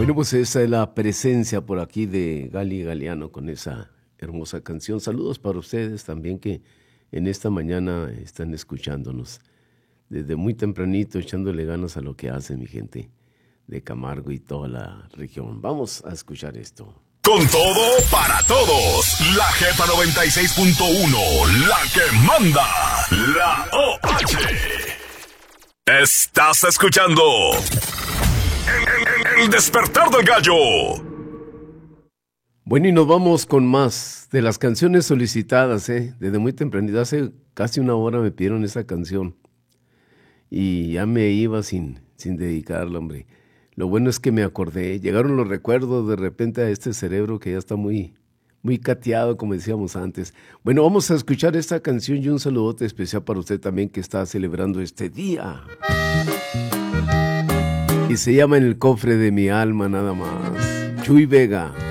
Bueno, pues esa es la presencia por aquí de Gali Galeano con esa hermosa canción. Saludos para ustedes también que en esta mañana están escuchándonos desde muy tempranito, echándole ganas a lo que hacen mi gente de Camargo y toda la región. Vamos a escuchar esto. Con todo para todos, la Jefa 96.1, la que manda, la OH. Estás escuchando el despertar del gallo. Bueno, y nos vamos con más de las canciones solicitadas, desde muy tempranito. Hace casi una hora me pidieron esa canción y ya me iba sin dedicarla, hombre. Lo bueno es que me acordé, llegaron los recuerdos de repente a este cerebro que ya está muy cateado, como decíamos antes. Bueno, vamos a escuchar esta canción y un saludote especial para usted también que está celebrando este día. Y se llama En el cofre de mi alma nada más. Chuy Vega.